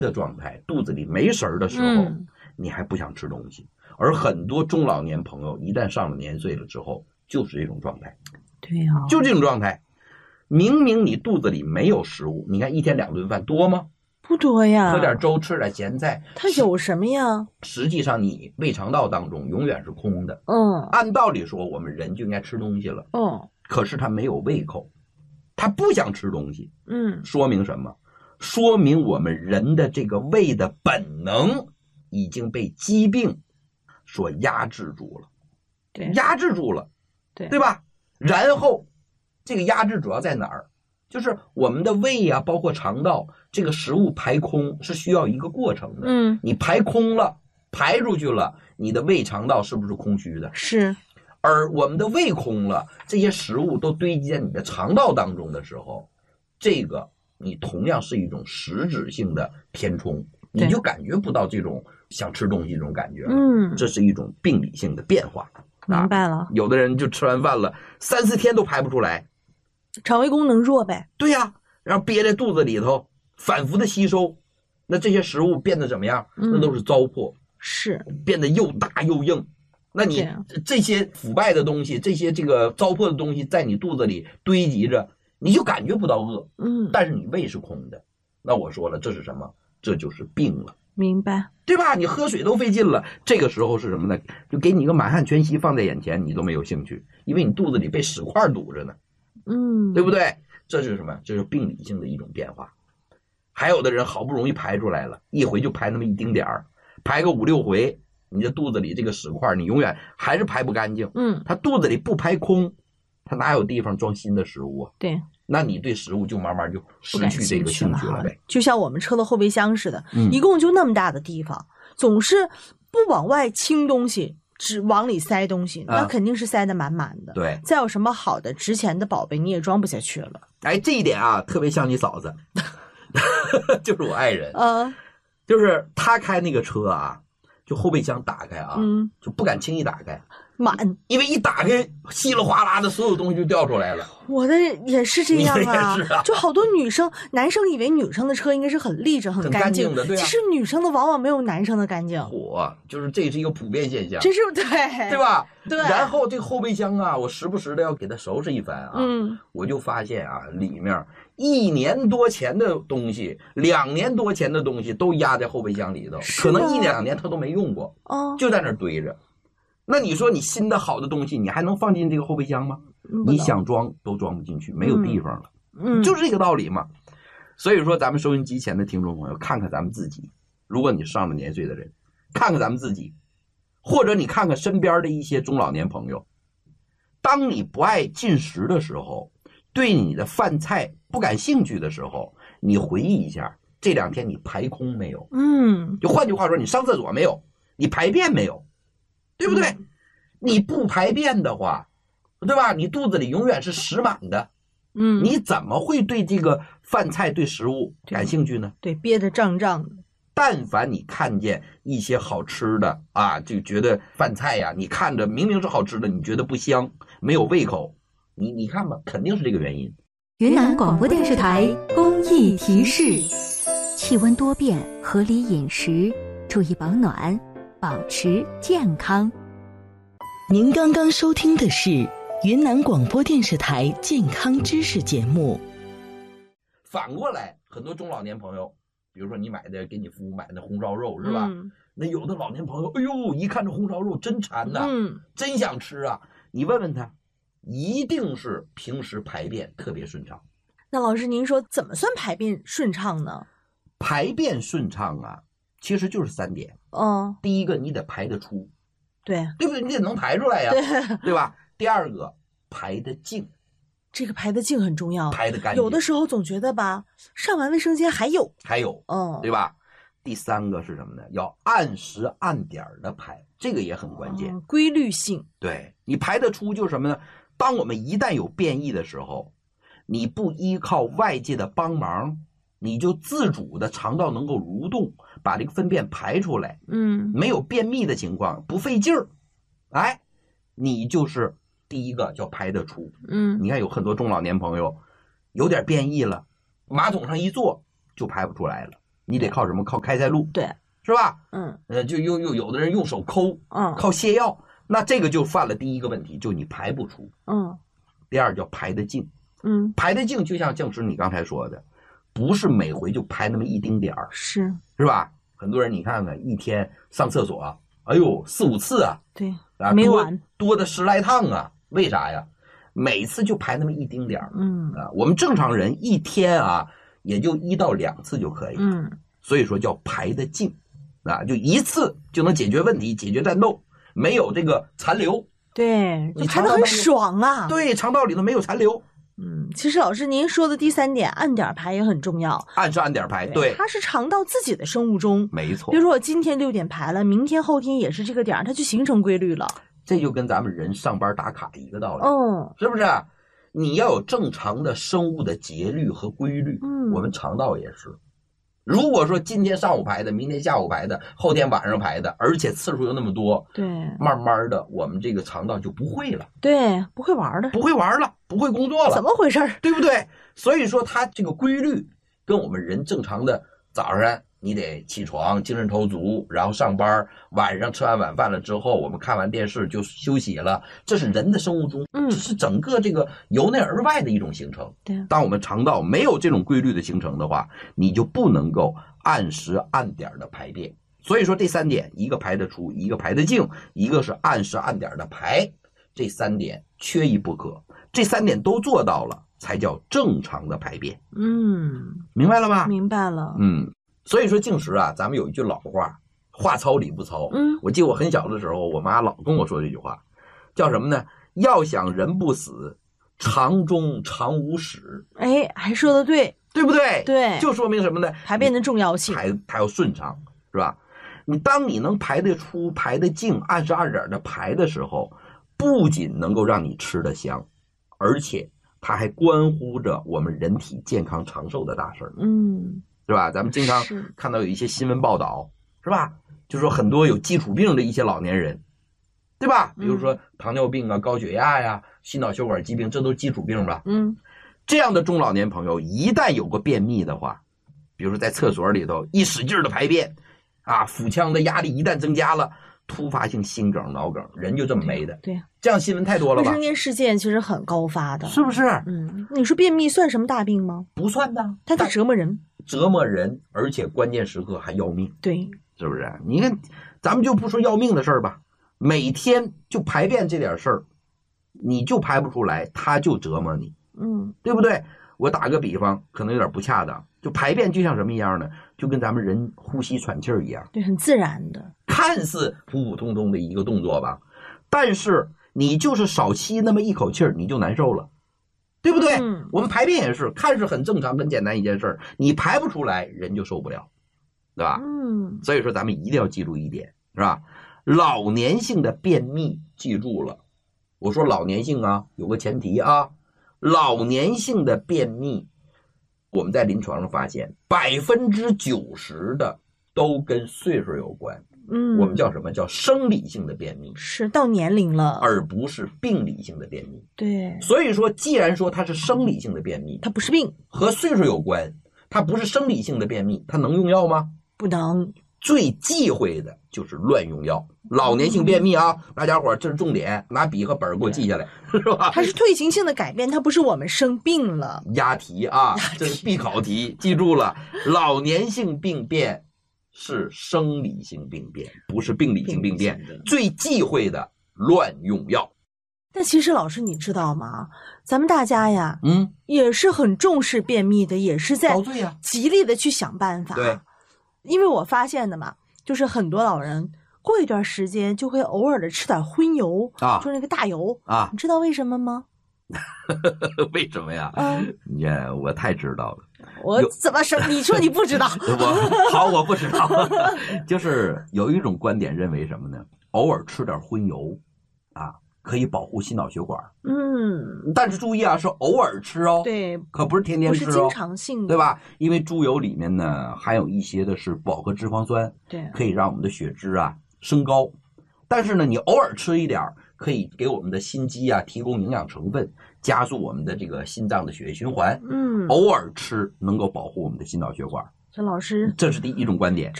的状态，肚子里没食儿的时候，你还不想吃东西。而很多中老年朋友一旦上了年岁了之后，就是这种状态。 对呀， 就这种状态。明明你肚子里没有食物，你看一天2顿饭多吗？ 不多呀。 喝点粥，吃点咸菜， 它有什么呀？ 实际上你胃肠道当中永远是空的。按道理说我们人就应该吃东西了。可是他没有胃口，他不想吃东西。说明什么？说明我们人的这个胃的本能已经被疾病所压制住了。 对， 压制住了，对吧？然后这个压制主要在哪儿？就是我们的胃啊，包括肠道，这个食物排空是需要一个过程的。你排空了，排出去了，你的胃肠道是不是空虚的？ 是。 而我们的胃空了，这些食物都堆积在你的肠道当中的时候，这个你同样是一种实质性的填充，你就感觉不到这种想吃东西这种感觉了。这是一种病理性的变化。 明白了。 有的人就吃完饭了3、4天都排不出来， 肠胃功能弱呗。 对呀，然后憋在肚子里头反复的吸收，那这些食物变得怎么样？那都是糟粕， 是变得又大又硬。那你这些腐败的东西，这些这个糟粕的东西在你肚子里堆积着，你就感觉不到饿。但是你胃是空的。那我说了，这是什么？这就是病了。 明白， 对吧？你喝水都费劲了，这个时候是什么呢？就给你一个满汉全席放在眼前，你都没有兴趣，因为你肚子里被屎块堵着呢。对不对？这是什么？这是病理性的一种变化。还有的人好不容易排出来了，一回就排那么一丁点儿，排个5、6回，你的肚子里这个屎块你永远还是排不干净。他肚子里不排空，他哪有地方装新的食物啊？ 对， 那你对食物就慢慢就失去这个兴趣了呗。 就像我们车的后备箱似的，一共就那么大的地方，总是不往外清东西，只往里塞东西，那肯定是塞得满满的。 对， 再有什么好的值钱的宝贝，你也装不下去了。 哎，这一点啊，特别像你嫂子，就是我爱人。就是他开那个车啊，就后备箱打开啊，就不敢轻易打开。 满， 因为一打开稀里哗啦的所有东西就掉出来了。 我的也是这样啊， 也是啊， 就好多女生男生以为女生的车应该是很立正很干净的，对啊， 其实女生的往往没有男生的干净。 就是这是一个普遍现象， 这是对吧？ 对。 然后这个后备箱啊，我时不时的要给它收拾一番啊。我就发现啊，里面1年多前的东西，2年多前的东西都压在后备箱里头，可能1、2年他都没用过，就在那儿堆着。那你说你新的好的东西，你还能放进这个后备箱吗？你想装都装不进去，没有地方了。就是这个道理嘛。所以说，咱们收音机前的听众朋友，看看咱们自己。如果你上了年岁的人，看看咱们自己，或者你看看身边的一些中老年朋友。当你不爱进食的时候，对你的饭菜不感兴趣的时候，你回忆一下，这2天你排空没有？就换句话说，你上厕所没有？你排便没有？对不对？你不排便的话，对吧？你肚子里永远是屎满的，你怎么会对这个饭菜对食物感兴趣呢？ 对，憋得胀胀的。 但凡你看见一些好吃的啊，就觉得饭菜呀，你看着明明是好吃的，你觉得不香，没有胃口，你看吧，肯定是这个原因。 云南广播电视台公益提示：气温多变，合理饮食，注意保暖，保持健康。 您刚刚收听的是云南广播电视台健康知识节目。 反过来，很多中老年朋友，比如说你给你父母买的红烧肉是吧？那有的老年朋友，哎呦，一看这红烧肉真馋呐，真想吃啊！你问问他，一定是平时排便特别顺畅。 那老师，您说怎么算排便顺畅呢？ 排便顺畅啊，其实就是3点。第一个，你得排得出，对不对？你得能排出来呀，对吧？第二个，排得净。 这个排得净很重要， 排得干净。 有的时候总觉得吧，上完卫生间还有， 对吧？第3个是什么呢？要按时按点的排，这个也很关键， 规律性。 对，你排得出就是什么呢？当我们一旦有便意的时候，你不依靠外界的帮忙，你就自主的肠道能够蠕动，把这个粪便排出来，没有便秘的情况，不费劲儿，哎，你就是第一个叫排得出。你看有很多中老年朋友有点便意了，马桶上一坐就排不出来了， 你得靠什么？靠开塞露， 对， 是吧？ 嗯， 就有的人用手抠，靠泻药，那这个就犯了第一个问题，就你排不出。第二叫排得净。排得净就像郑师你刚才说的，不是每回就排那么一丁点儿，是吧？很多人你看看一天上厕所，哎呦4、5次啊， 对啊， 没完， 多的10来趟啊，为啥呀？每次就排那么一丁点儿，我们正常人一天啊也就1到2次就可以，所以说叫排得净，啊，就一次就能解决问题，解决战斗，没有这个残留， 对，你排得很爽啊， 对，肠道里头没有残留。 其实老师您说的第3点，按点排也很重要。 按点排，对， 它是肠道自己的生物钟， 没错。 比如说我今天6点排了，明天后天也是这个点，它就形成规律了。 这就跟咱们人上班打卡一个道理，是不是？你要有正常的生物的节律和规律，我们肠道也是。如果说今天上午排的，明天下午排的，后天晚上排的，而且次数又那么多， 对， 慢慢的我们这个肠道就不会了， 对，不会玩了， 不会玩了，不会工作了， 怎么回事？对不对？所以说它这个规律跟我们人正常的早上你得起床，精神头足，然后上班，晚上吃完晚饭了之后，我们看完电视就休息了，这是人的生物钟，这是整个这个由内而外的一种形成。 对， 当我们肠道没有这种规律的形成的话，你就不能够按时按点的排便。所以说这3点，一个排得出，一个排得净，一个是按时按点的排，这3点缺一不可。这3点都做到了，才叫正常的排便。明白了吧？ 明白了。 所以说净食啊，咱们有一句老话，话糙理不糙。我记得我很小的时候，我妈老跟我说这句话，叫什么呢？要想人不死，肠中常无屎。哎， 还说的对， 对不对？ 对， 就说明什么呢？ 排便的重要性， 排要顺畅，是吧？当你能排得出、排得净、按时按点的排的时候，不仅能够让你吃得香，而且它还关乎着我们人体健康长寿的大事儿。是吧？咱们经常看到有一些新闻报道，是吧？就说很多有基础病的一些老年人，对吧？比如说糖尿病啊、高血压呀、心脑血管疾病，这都是基础病吧？这样的中老年朋友一旦有个便秘的话，比如说在厕所里头一使劲的排便啊，腹腔的压力一旦增加了，突发性心梗、脑梗，人就这么没的。对，这样新闻太多了吧？ 卫生间事件其实很高发的， 是不是？ 你说便秘算什么大病吗？ 不算的， 它在折磨人。 折磨人，而且关键时刻还要命， 对， 是不是？你看，咱们就不说要命的事儿吧，每天就排便这点事儿，你就排不出来，他就折磨你，对不对？我打个比方，可能有点不恰当，就排便就像什么一样呢？就跟咱们人呼吸喘气儿一样， 对，很自然的， 看似普普通通的一个动作吧，但是你就是少吸那么一口气儿，你就难受了。对不对？我们排便也是，看似很正常、很简单一件事儿，你排不出来，人就受不了，对吧？所以说咱们一定要记住一点，是吧？老年性的便秘，记住了，我说老年性啊，有个前提啊，老年性的便秘，我们在临床上发现90%的都跟岁数有关。我们叫什么？叫生理性的便秘， 是到年龄了， 而不是病理性的便秘。 对， 所以说，既然说它是生理性的便秘， 它不是病， 和岁数有关，它不是生理性的便秘，它能用药吗？ 不能。 最忌讳的就是乱用药。老年性便秘啊，大家伙这是重点，拿笔和本给我记下来，是吧？ 它是退行性的改变，它不是我们生病了。 押题啊，这是必考题，记住了，老年性病变是生理性病变，不是病理性病变。最忌讳的乱用药。 但其实老师你知道吗？咱们大家呀，也是很重视便秘的，也是在极力的去想办法。对，因为我发现的嘛，就是很多老人过一段时间就会偶尔的吃点荤油啊，就那个大油啊，你知道为什么吗？ 为什么呀？我太知道了。 我怎么说？你说你不知道？ 我不知道。就是有一种观点认为什么呢？偶尔吃点荤油啊，可以保护心脑血管。但是注意啊，是偶尔吃哦， 对， 可不是天天吃哦， 不是经常性的， 对吧？因为猪油里面呢含有一些的是饱和脂肪酸，对，可以让我们的血脂啊升高。但是呢，你偶尔吃一点，可以给我们的心肌啊提供营养成分，加速我们的这个心脏的血液循环。偶尔吃能够保护我们的心脑血管， 这老师， 这是第一种观点。